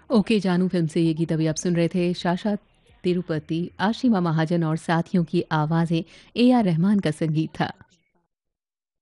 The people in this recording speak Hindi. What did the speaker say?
ओके जानू फ़िल्म से ये गीत अभी आप सुन रहे थे। शाशा तिरुपति, आशिमा महाजन और साथियों की आवाज़ें, ए आर रहमान का संगीत था।